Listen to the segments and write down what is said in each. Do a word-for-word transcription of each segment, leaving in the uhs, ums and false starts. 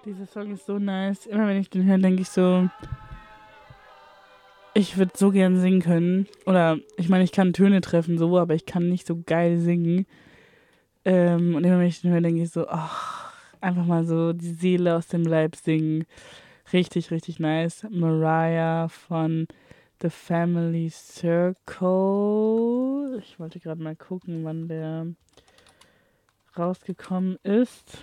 Dieser Song ist so nice. Immer wenn ich den höre, denke ich so, ich würde so gern singen können. Oder, ich meine, ich kann Töne treffen, so, aber ich kann nicht so geil singen. Ähm, und immer wenn ich den höre, denke ich so, ach, einfach mal so die Seele aus dem Leib singen. Richtig, richtig nice. Mariah von The Family Circle. Ich wollte gerade mal gucken, wann der rausgekommen ist.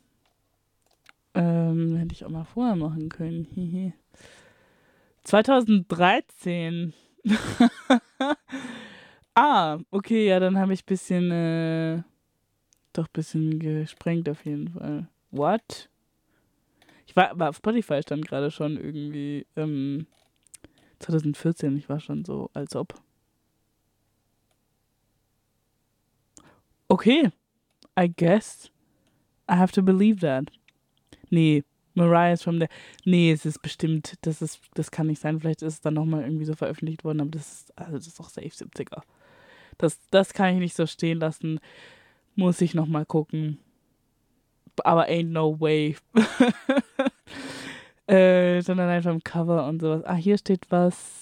Ähm, hätte ich auch mal vorher machen können. Hihi. zwanzig dreizehn. Ah, okay, ja, dann habe ich ein bisschen, äh, doch ein bisschen gesprengt auf jeden Fall. What? Ich war, aber auf Spotify stand gerade schon irgendwie, ähm, zwanzig vierzehn, ich war schon so, als ob. Okay, I guess. I have to believe that. Nee, Mariah ist from der. Nee, es ist bestimmt, das ist, das kann nicht sein. Vielleicht ist es dann nochmal irgendwie so veröffentlicht worden, aber das ist, also das ist doch safe siebziger. Das, das kann ich nicht so stehen lassen. Muss ich nochmal gucken. Aber ain't no way. äh, sondern einfach im Cover und sowas. Ah, hier steht was.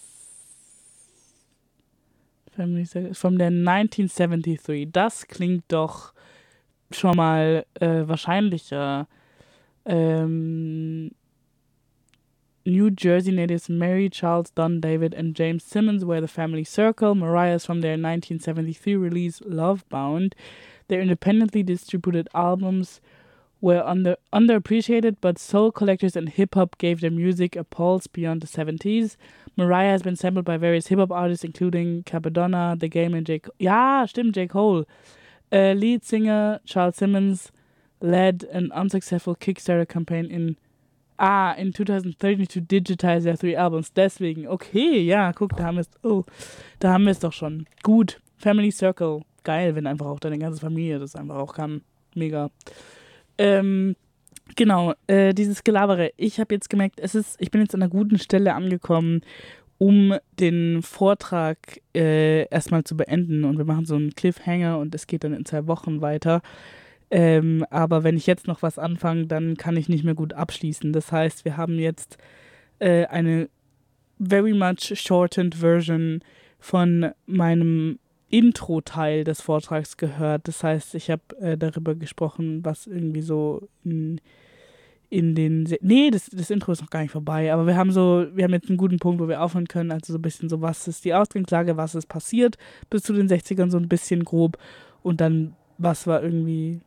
Family Circle. From der neunzehnhundertdreiundsiebzig. Das klingt doch schon mal äh, wahrscheinlicher. Ähm, New Jersey natives Mary, Charles, Don, David, and James Simmons were the family circle. Mariah's from their nineteen seventy-three release Lovebound. Their independently distributed albums were under underappreciated, but soul collectors and hip-hop gave their music a pulse beyond the seventies. Mariah has been sampled by various hip-hop artists, including Capadonna, The Game, and J. Cole. Ja, stimmt, J. Cole. Uh, lead singer Charles Simmons led an unsuccessful Kickstarter campaign in Ah, in twenty thirteen to digitize their three albums. Deswegen, okay, ja, guck, da haben wir es. Oh, da haben wir es doch schon. Gut, Family Circle. Geil, wenn einfach auch deine ganze Familie das einfach auch kann. Mega. Ähm, genau, äh, dieses Gelabere. Ich habe jetzt gemerkt, es ist, ich bin jetzt an einer guten Stelle angekommen, um den Vortrag äh, erstmal zu beenden. Und wir machen so einen Cliffhanger und es geht dann in zwei Wochen weiter. Ähm, aber wenn ich jetzt noch was anfange, dann kann ich nicht mehr gut abschließen. Das heißt, wir haben jetzt äh, eine very much shortened Version von meinem Intro-Teil des Vortrags gehört. Das heißt, ich habe äh, darüber gesprochen, was irgendwie so in, in den... Se nee, das, das Intro ist noch gar nicht vorbei, aber wir haben so, wir haben jetzt einen guten Punkt, wo wir aufhören können. Also so ein bisschen so, was ist die Ausgangslage, was ist passiert bis zu den sechzigern, so ein bisschen grob. Und dann, was war irgendwie...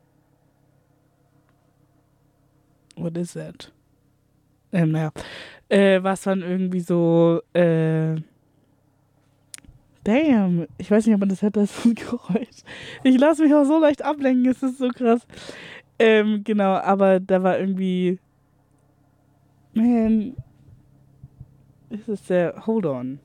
What is that? Ähm, naja. Äh, was dann irgendwie so, äh, damn, ich weiß nicht, ob man das hört, das ist so ein Geräusch. Ich lasse mich auch so leicht ablenken, es ist so krass. Ähm, genau, aber da war irgendwie, man, this is der, hold on.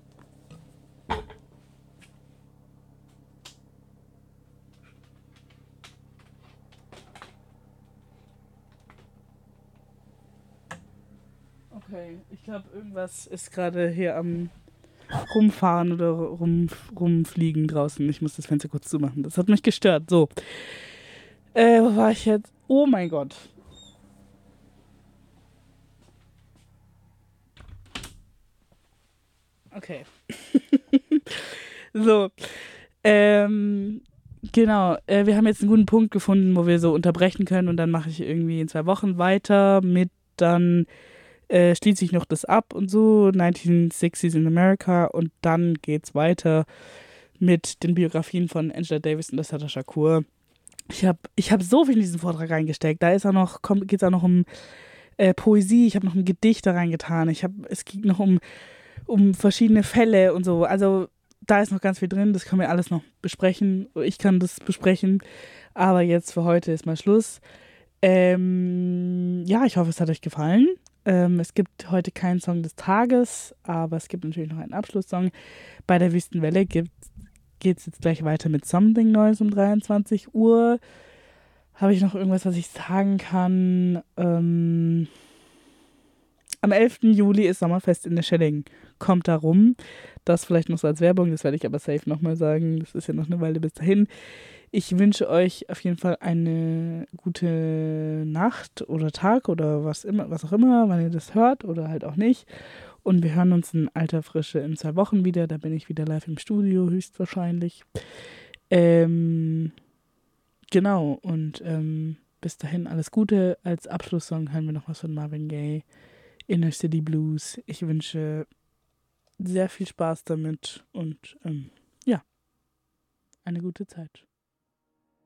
Okay, ich glaube, irgendwas ist gerade hier am rumfahren oder rum, rumfliegen draußen. Ich muss das Fenster kurz zumachen. Das hat mich gestört. So. Äh, wo war ich jetzt? Oh mein Gott. Okay. So. Ähm, genau. Äh, wir haben jetzt einen guten Punkt gefunden, wo wir so unterbrechen können und dann mache ich irgendwie in zwei Wochen weiter mit dann äh, schließe ich noch das ab und so, nineteen sixties in America, und dann geht's weiter mit den Biografien von Angela Davis und Assata Shakur. Ich habe ich hab so viel in diesen Vortrag reingesteckt. Da ist auch noch, geht es auch noch um äh, Poesie, ich habe noch ein Gedicht da reingetan. Ich hab, es ging noch um, um verschiedene Fälle und so. Also da ist noch ganz viel drin, das können wir alles noch besprechen. Ich kann das besprechen, aber jetzt für heute ist mal Schluss. Ähm, ja, ich hoffe, es hat euch gefallen. Ähm, es gibt heute keinen Song des Tages, aber es gibt natürlich noch einen Abschlusssong. Bei der Wüstenwelle geht es jetzt gleich weiter mit Something Neues um dreiundzwanzig Uhr. Habe ich noch irgendwas, was ich sagen kann? Ähm, am elften Juli ist Sommerfest in der Schelling. Kommt da rum. Das vielleicht noch so als Werbung, das werde ich aber safe nochmal sagen. Das ist ja noch eine Weile bis dahin. Ich wünsche euch auf jeden Fall eine gute Nacht oder Tag oder was immer, was auch immer, wann ihr das hört oder halt auch nicht. Und wir hören uns in alter Frische in zwei Wochen wieder. Da bin ich wieder live im Studio, höchstwahrscheinlich. Ähm, genau, und ähm, bis dahin alles Gute. Als Abschlusssong hören wir noch was von Marvin Gaye, Inner City Blues. Ich wünsche sehr viel Spaß damit und ähm, ja, eine gute Zeit.